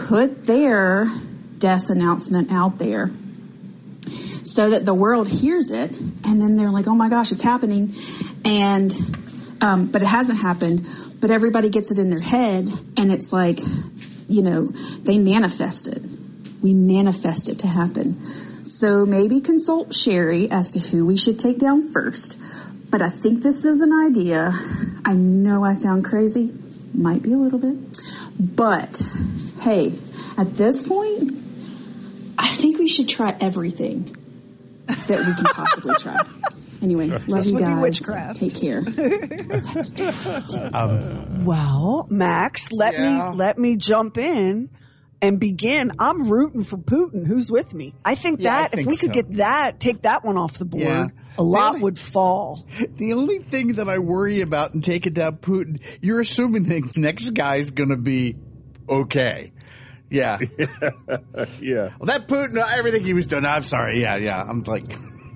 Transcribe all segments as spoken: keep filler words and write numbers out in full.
put their death announcement out there so that the world hears it, and then they're like, oh my gosh, it's happening. And, um, but it hasn't happened, but everybody gets it in their head, and it's like, you know, they manifest it. We manifest it to happen. So maybe consult Sherry as to who we should take down first. But I think this is an idea. I know I sound crazy. Might be a little bit. But, hey, at this point, I think we should try everything that we can possibly try. Anyway, love this you would guys. Be witchcraft. Take care. Let's do it. Um, well, Max, let yeah. me let me jump in and begin. I'm rooting for Putin. Who's with me? I think yeah, that I think if we so. could get that, take that one off the board, yeah. a lot only, would fall. The only thing that I worry about in taking down Putin, you're assuming the next guy's going to be okay. Yeah. yeah. Well, that Putin, everything he was doing, I'm sorry. Yeah, yeah. I'm like,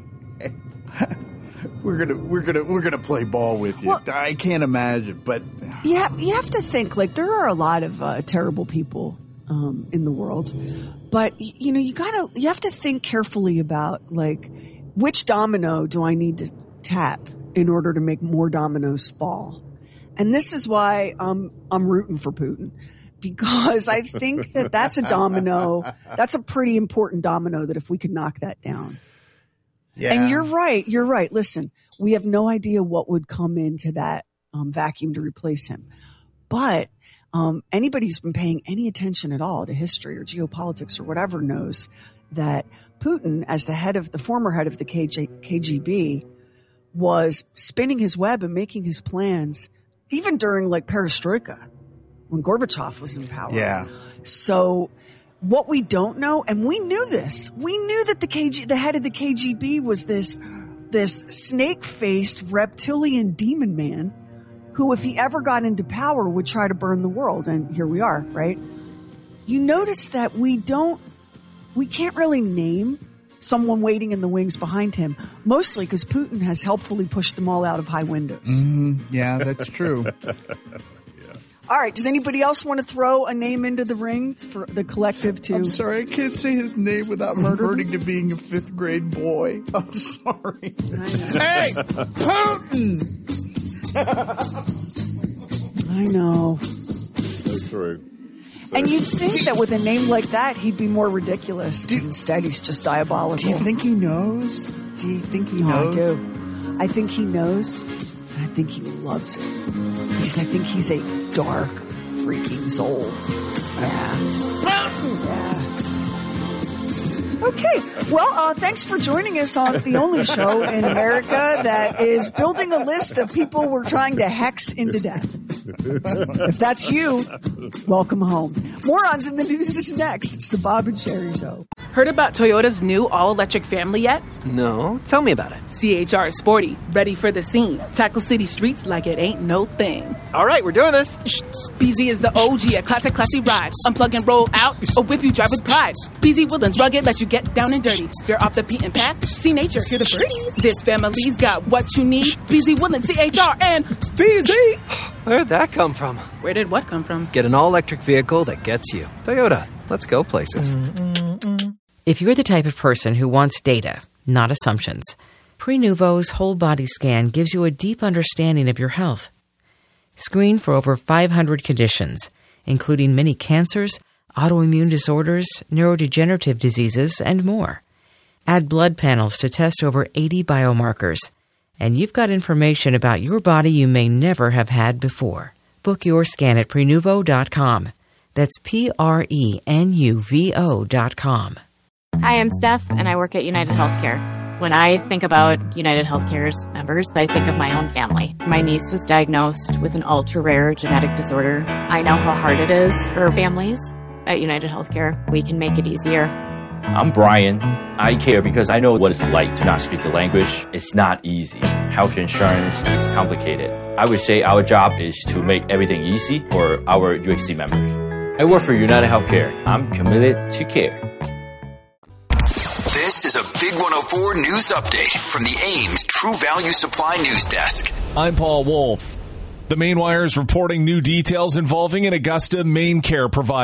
we're gonna, we're gonna, we're gonna play ball with you. Well, I can't imagine, but yeah, you have to think like there are a lot of uh, terrible people um, in the world, but you know, you gotta, you have to think carefully about like which domino do I need to tap in order to make more dominoes fall, and this is why um, I'm rooting for Putin. Because I think that that's a domino. That's a pretty important domino that if we could knock that down. Yeah. And you're right. You're right. Listen, we have no idea what would come into that um, vacuum to replace him. But um, anybody who's been paying any attention at all to history or geopolitics or whatever knows that Putin, as the head of the former head of the K G B, was spinning his web and making his plans even during like perestroika. When Gorbachev was in power. Yeah. So what we don't know, and we knew this, we knew that the K G, the head of the K G B was this, this snake-faced reptilian demon man who, if he ever got into power, would try to burn the world. And here we are, right? You notice that we don't, we can't really name someone waiting in the wings behind him, mostly because Putin has helpfully pushed them all out of high windows. Mm, yeah, that's true. All right. Does anybody else want to throw a name into the ring for the collective to? I'm sorry, I can't say his name without reverting to being a fifth grade boy. I'm sorry. Hey, Putin! I know. That's true. And you'd think that with a name like that, he'd be more ridiculous. Do, Instead, he's just diabolical. Do you think he knows? Do you think he oh, knows? I do. I think he knows. And I think he loves it. Because I think he's a dark, freaking soul. Yeah. Yeah. Okay. Well, uh, thanks for joining us on the only show in America that is building a list of people we're trying to hex into death. If that's you, welcome home. Morons in the News is next. It's the Bob and Sherry Show. Heard about Toyota's new all-electric family yet? No. Tell me about it. C H R is sporty, ready for the scene. Tackle city streets like it ain't no thing. All right, we're doing this. B Z is the O G, a classic, classy ride. Unplug and roll out, or whip you drive with pride. B Z Woodlands rugged, let you get down and dirty. You're off the beaten path, see nature, hear the birdies. This family's got what you need. B Z Woodlands, C H R, and B Z. Where'd that come from? Where did what come from? Get an all-electric vehicle that gets you. Toyota. Let's go places. If you're the type of person who wants data, not assumptions, Prenuvo's whole body scan gives you a deep understanding of your health. Screen for over five hundred conditions, including many cancers, autoimmune disorders, neurodegenerative diseases, and more. Add blood panels to test over eighty biomarkers. And you've got information about your body you may never have had before. Book your scan at Prenuvo dot com. That's P R E N U V O dot com. Hi, I'm Steph, and I work at United Healthcare. When I think about United Healthcare's members, I think of my own family. My niece was diagnosed with an ultra-rare genetic disorder. I know how hard it is for families. At United Healthcare, we can make it easier. I'm Brian. I care because I know what it's like to not speak the language. It's not easy. Health insurance is complicated. I would say our job is to make everything easy for our U H C members. I work for United Healthcare. I'm committed to care. This is a Big one oh four News Update from the Ames True Value Supply News Desk. I'm Paul Wolf. The Maine Wire is reporting new details involving an Augusta Maine care provider.